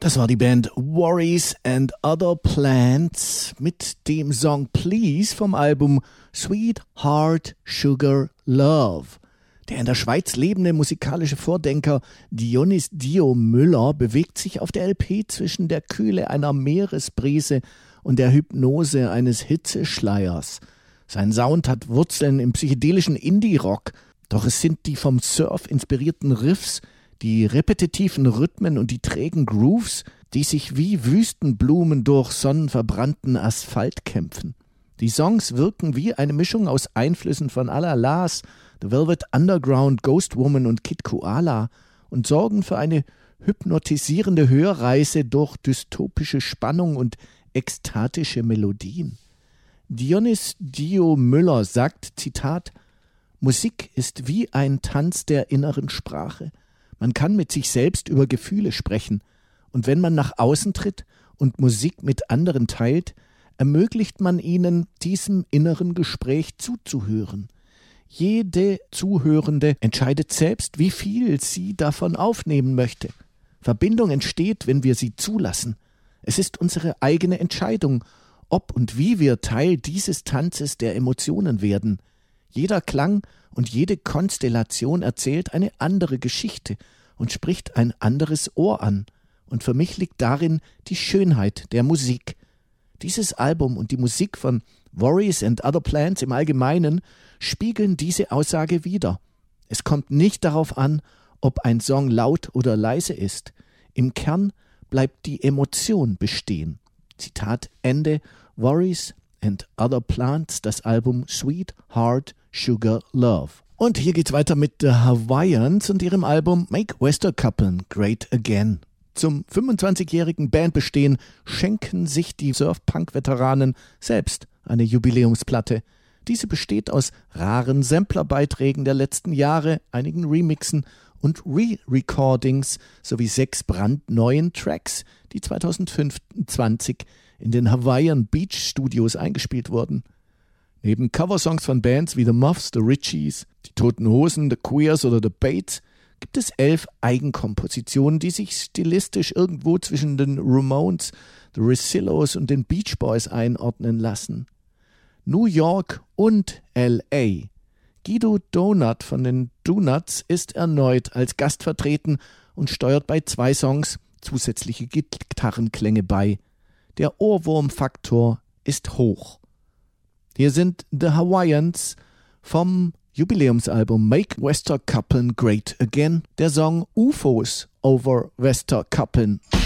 Das war die Band Worries and Other Plants mit dem Song Please vom Album Sweet Heart Sugar Love. Der in der Schweiz lebende musikalische Vordenker Dionys Dio Müller bewegt sich auf der LP zwischen der Kühle einer Meeresbrise und der Hypnose eines Hitzeschleiers. Sein Sound hat Wurzeln im psychedelischen Indie-Rock, doch es sind die vom Surf inspirierten Riffs, die repetitiven Rhythmen und die trägen Grooves, die sich wie Wüstenblumen durch sonnenverbrannten Asphalt kämpfen. Die Songs wirken wie eine Mischung aus Einflüssen von Alla Las, The Velvet Underground, Ghost Woman und Kid Koala und sorgen für eine hypnotisierende Hörreise durch dystopische Spannung und ekstatische Melodien. Dionys Dio Müller sagt, Zitat, Musik ist wie ein Tanz der inneren Sprache. Man kann mit sich selbst über Gefühle sprechen. Und wenn man nach außen tritt und Musik mit anderen teilt, ermöglicht man ihnen, diesem inneren Gespräch zuzuhören. Jede Zuhörende entscheidet selbst, wie viel sie davon aufnehmen möchte. Verbindung entsteht, wenn wir sie zulassen. Es ist unsere eigene Entscheidung, ob und wie wir Teil dieses Tanzes der Emotionen werden. Jeder Klang und jede Konstellation erzählt eine andere Geschichte und spricht ein anderes Ohr an. Und für mich liegt darin die Schönheit der Musik. Dieses Album und die Musik von Worries and Other Plants im Allgemeinen spiegeln diese Aussage wider. Es kommt nicht darauf an, ob ein Song laut oder leise ist. Im Kern bleibt die Emotion bestehen. Zitat Ende. Worries and Other Plants, das Album Sweet Heart Sugar Love. Und hier geht's weiter mit The Hawaiians und ihrem Album Make Westerkappen Great Again. Zum 25-jährigen Bandbestehen schenken sich die Surf-Punk-Veteranen selbst eine Jubiläumsplatte. Diese besteht aus raren Samplerbeiträgen der letzten Jahre, einigen Remixen und Re-Recordings sowie 6 brandneuen Tracks, die 2025 in den Hawaiian Beach Studios eingespielt wurden. Neben Coversongs von Bands wie The Muffs, The Ritchies, Die Toten Hosen, The Queers oder The Bates gibt es 11 Eigenkompositionen, die sich stilistisch irgendwo zwischen den Ramones, The Russillos und den Beach Boys einordnen lassen. New York und L.A. Guido Donut von den Donuts ist erneut als Gast vertreten und steuert bei 2 Songs zusätzliche Gitarrenklänge bei. Der Ohrwurmfaktor ist hoch. Hier sind The Hawaiians vom Jubiläumsalbum Make Westerkappen Great Again, der Song UFOs over Westerkappen.